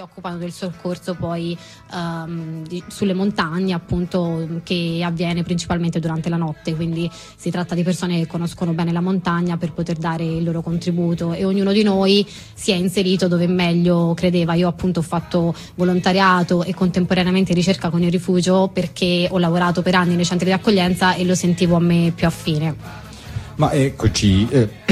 occupano del soccorso poi sulle montagne, appunto, che avviene principalmente durante la notte, quindi si tratta di persone che conoscono bene la montagna per poter dare il loro contributo, e ognuno di noi si è inserito dove meglio credeva. Io appunto ho fatto volontariato e contemporaneamente ricerca con il rifugio perché ho lavorato per anni nei centri di accoglienza e lo sentivo a me più affine. Ma eccoci,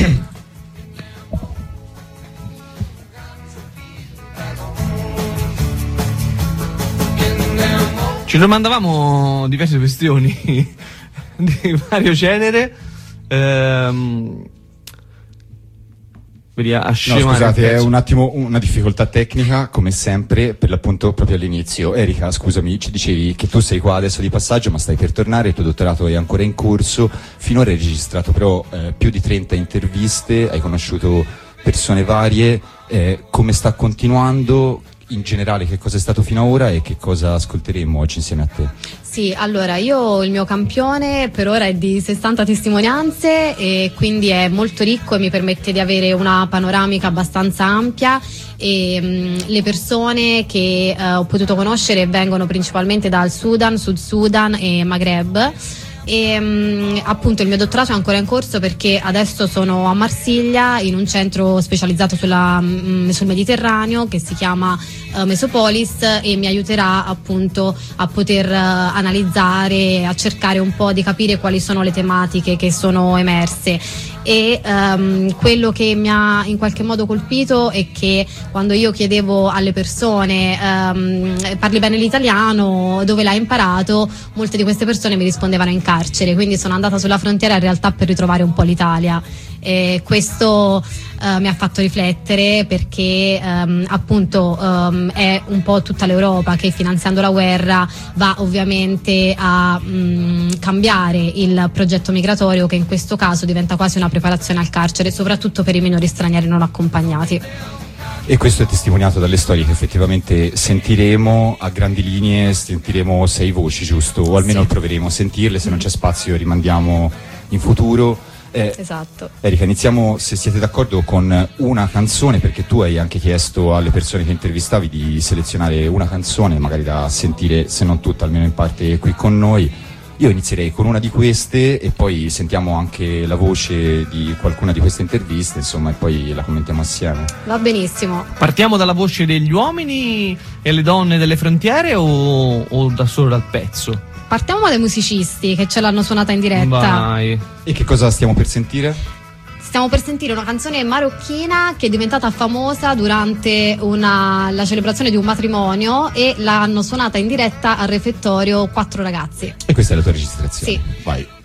ci domandavamo diverse questioni di vario genere. No, scusate, è un attimo una difficoltà tecnica, come sempre, per l'appunto proprio all'inizio. Erika, scusami, ci dicevi che tu sei qua adesso di passaggio, ma stai per tornare, il tuo dottorato è ancora in corso. Finora hai registrato però più di 30 interviste, hai conosciuto persone varie. Come sta continuando? In generale, che cosa è stato fino ad ora e che cosa ascolteremo oggi insieme a te? Sì, allora il mio campione per ora è di 60 testimonianze e quindi è molto ricco e mi permette di avere una panoramica abbastanza ampia, e le persone che ho potuto conoscere vengono principalmente dal Sudan, Sud Sudan e Maghreb. E appunto il mio dottorato è ancora in corso perché adesso sono a Marsiglia in un centro specializzato sul Mediterraneo che si chiama Mesopolis, e mi aiuterà appunto a poter analizzare, a cercare un po' di capire quali sono le tematiche che sono emerse. E quello che mi ha in qualche modo colpito è che quando io chiedevo alle persone parli bene l'italiano, dove l'hai imparato, molte di queste persone mi rispondevano in carcere, quindi sono andata sulla frontiera in realtà per ritrovare un po' l'Italia, e questo mi ha fatto riflettere perché appunto è un po' tutta l'Europa che, finanziando la guerra, va ovviamente a cambiare il progetto migratorio, che in questo caso diventa quasi una preparazione al carcere, soprattutto per i minori stranieri non accompagnati. E questo è testimoniato dalle storie che effettivamente sentiremo a grandi linee. Sentiremo 6 voci, giusto? O almeno proveremo a sentirle, se non c'è spazio rimandiamo in futuro. Esatto. Erika, iniziamo, se siete d'accordo, con una canzone, perché tu hai anche chiesto alle persone che intervistavi di selezionare una canzone magari da sentire, se non tutta, almeno in parte qui con noi. Io inizierei con una di queste e poi sentiamo anche la voce di qualcuna di queste interviste, insomma, e poi la commentiamo assieme. Va benissimo. Partiamo dalla voce degli uomini e le donne delle frontiere o da solo dal pezzo? Partiamo dai musicisti che ce l'hanno suonata in diretta. Vai. E che cosa stiamo per sentire? Stiamo per sentire una canzone marocchina che è diventata famosa durante la celebrazione di un matrimonio, e l'hanno suonata in diretta al refettorio 4 ragazzi. E questa è la tua registrazione? Sì. Vai.